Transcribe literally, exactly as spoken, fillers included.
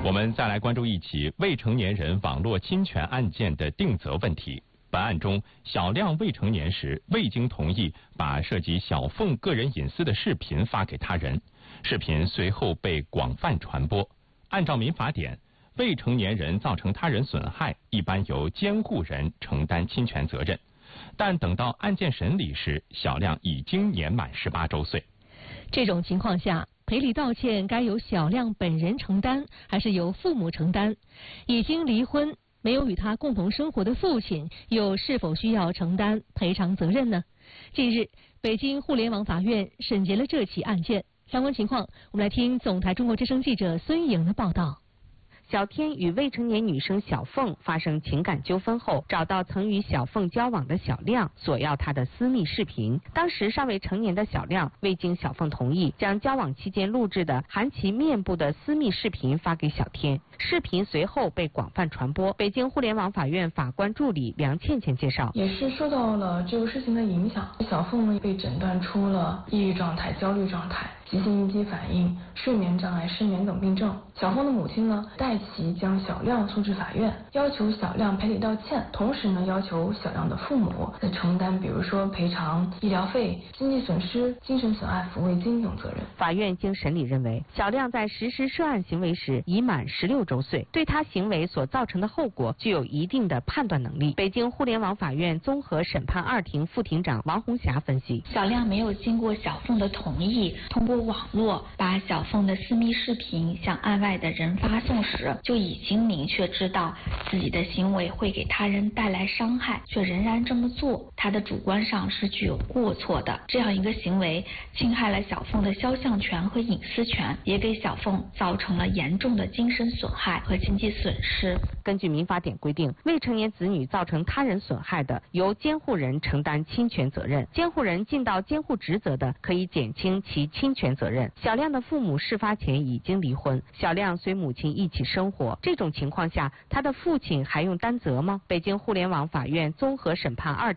我们再来关注一起未成年人网络侵权案件的定责问题。本案中，小亮未成年时未经同意把涉及小凤个人隐私的视频发给他人，视频随后被广泛传播。按照民法典，未成年人造成他人损害，一般由监护人承担侵权责任。但等到案件审理时，小亮已经年满十八周岁。 这种情况下，赔礼道歉该由小亮本人承担，还是由父母承担？已经离婚没有与他共同生活的父亲，又是否需要承担赔偿责任呢？近日，北京互联网法院审结了这起案件。相关情况，我们来听总台中国之声记者孙颖的报道。 小天与未成年女生小凤发生情感纠纷后，找到曾与小凤交往的小亮，索要她的私密视频。当时尚未成年的小亮未经小凤同意，将交往期间录制的含其面部的私密视频发给小天，视频随后被广泛传播。北京互联网法院法官助理梁倩倩介绍， 也是受到了这个事情的影响，小凤呢被诊断出了抑郁状态、焦虑状态、急性应激反应、睡眠障碍、失眠等病症。小凤的母亲呢代其将小亮送至法院，要求小亮赔礼道歉，同时呢要求小亮的父母承担，比如说赔偿医疗费、经济损失、精神损害抚慰金等责任。 法院经审理认为，小亮在实施涉案行为时已满十六周岁，对他行为所造成的后果具有一定的判断能力。北京互联网法院综合审判二庭副庭长王红霞分析， 小亮没有经过小凤的同意，通过网络把小凤的私密视频向案外的人发送时，就已经明确知道自己的行为会给他人带来伤害，却仍然这么做，他的主观上是具有过错的。这样一个行为侵害了小凤的肖像权和隐私权，也给小凤造成了严重的精神损害和经济损失。 根据民法典规定，未成年子女造成他人损害的，由监护人承担侵权责任，监护人尽到监护职责的，可以减轻其侵权责任。小亮的父母事发前已经离婚，小亮随母亲一起生活，这种情况下，他的父亲还用担责吗？北京互联网法院综合审判二